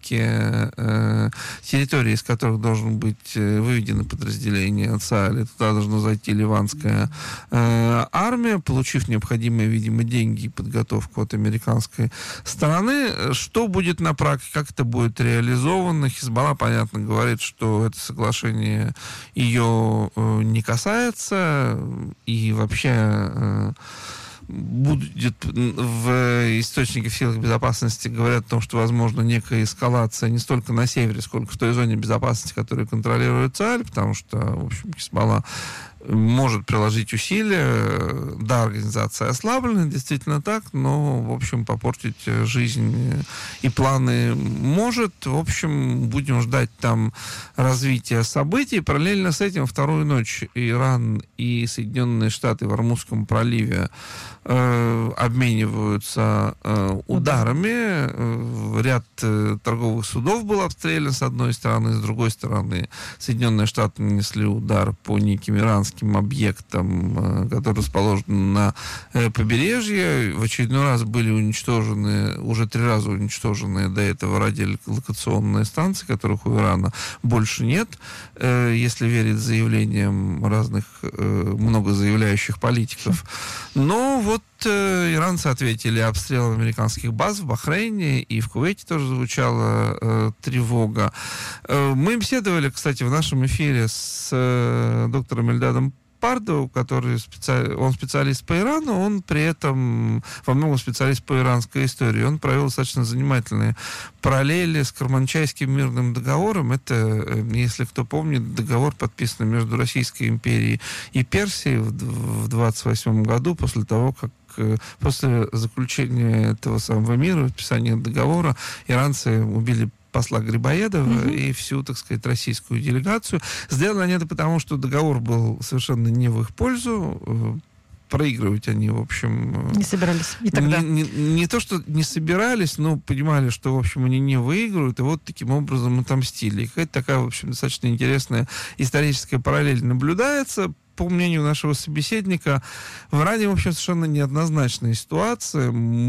списке территорий, из которых должен быть выведено подразделение ЦАЛи. Туда должна зайти ливанская армия, получив необходимые, видимо, деньги и подготовку от американской стороны. Что будет на практике, как это будет реализовано? Хизбалла, понятно, говорит, что это соглашение ее не касается, и вообще будет в источниках сил безопасности говорят о том, что возможно некая эскалация не столько на севере, сколько в той зоне безопасности, которую контролирует ЦАЛь, потому что, в общем, Хизбалла может приложить усилия. Да, организация ослаблена, действительно так, но, в общем, попортить жизнь и планы может. В общем, будем ждать там развития событий. Параллельно с этим вторую ночь Иран и Соединенные Штаты в Ормузском проливе обмениваются ударами. Ряд торговых судов был обстрелян с одной стороны, с другой стороны Соединенные Штаты нанесли удар по неким иранским объектам, которые расположены на побережье. В очередной раз были уничтожены, уже 3 раза уничтожены до этого радиолокационные станции, которых у Ирана больше нет, если верить заявлениям разных многозаявляющих политиков. Но вот иранцы ответили обстрелом американских баз в Бахрейне, и в Кувейте тоже звучала тревога. Мы беседовали, кстати, в нашем эфире с доктором Эльдадом Пардо, который он специалист по Ирану, он при этом во многом специалист по иранской истории. Он провел достаточно занимательные параллели с Карманчайским мирным договором. Это, если кто помнит, договор, подписанный между Российской империей и Персией в 1928 году, после того, как после заключения этого самого мира, подписания договора, иранцы убили посла Грибоедова и всю, так сказать, российскую делегацию. Сделали они это потому, что договор был совершенно не в их пользу. Проигрывать они, в общем... Не собирались. И тогда... Не то, что не собирались, но понимали, что, в общем, они не выигрывают, и вот таким образом отомстили. И какая-то такая, в общем, достаточно интересная историческая параллель наблюдается. По мнению нашего собеседника, в Иране, в общем, совершенно неоднозначная ситуация.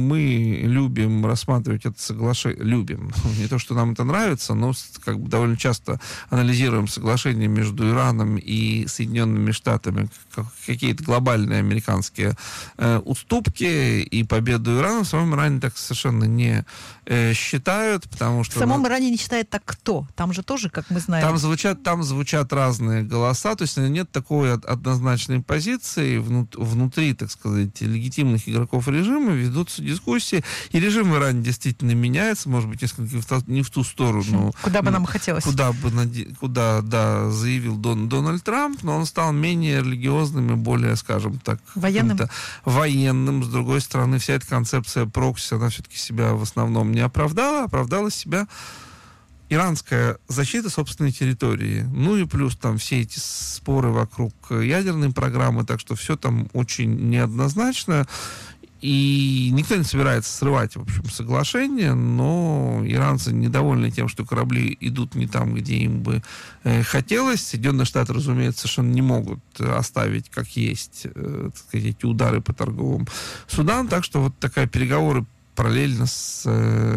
Мы любим рассматривать это соглашение, любим, не то, что нам это нравится, но как бы довольно часто анализируем соглашения между Ираном и Соединенными Штатами, какие-то глобальные американские уступки и победу Ирана. В самом Иране так совершенно не считают, потому что... В самом Иране не считает так кто? Там же тоже, как мы знаем... Там звучат разные голоса, то есть нет такой однозначной позиции. Внутри, так сказать, легитимных игроков режима ведутся дискуссии, и режим в Иране действительно меняется, может быть, несколько не в ту сторону. Куда бы нам хотелось. Куда заявил Дональд Трамп, но он стал менее религиозным и более, скажем так, военным. С другой стороны, вся эта концепция прокси, она все-таки себя в основном не оправдала себя иранская защита собственной территории. Ну и плюс там все эти споры вокруг ядерной программы, так что все там очень неоднозначно. И никто не собирается срывать, в общем, соглашение, но иранцы недовольны тем, что корабли идут не там, где им бы хотелось. Соединенные Штаты, разумеется, совершенно не могут оставить как есть, так сказать, эти удары по торговым судам. Так что вот такая переговоры параллельно с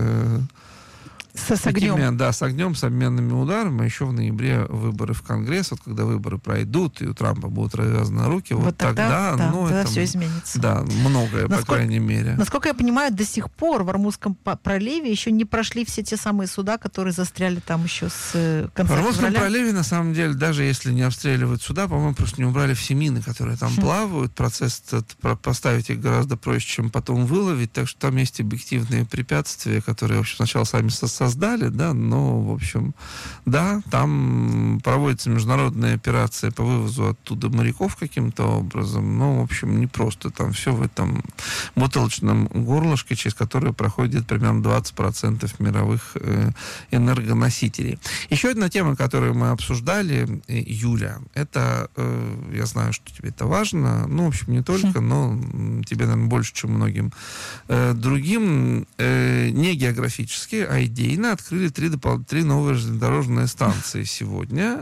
огнем. Да, с огнем, с обменными ударами. А еще в ноябре выборы в Конгресс. Вот когда выборы пройдут, и у Трампа будут развязаны руки, вот тогда все изменится. Да, многое, по крайней мере. Насколько я понимаю, до сих пор в Ормузском проливе еще не прошли все те самые суда, которые застряли там еще с конца февраля. В Ормузском проливе, на самом деле, даже если не обстреливают суда, по-моему, просто не убрали все мины, которые там плавают. Процесс поставить их гораздо проще, чем потом выловить. Так что там есть объективные препятствия, которые, в общем, сначала сами создали, да, но, в общем, да, там проводится международная операция по вывозу оттуда моряков каким-то образом, но, в общем, не просто, там все в этом бутылочном горлышке, через которое проходит примерно 20% мировых энергоносителей. Еще одна тема, которую мы обсуждали, Юля, это, я знаю, что тебе это важно, ну, в общем, не только, но тебе, наверное, больше, чем многим другим, не географически, а идейно открыли 3 новые железнодорожные станции сегодня.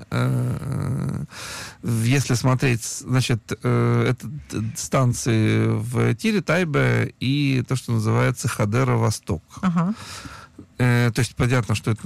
Если смотреть, значит, это станции в Тире, Тайбе и то, что называется Хадера-Восток. То есть понятно, что это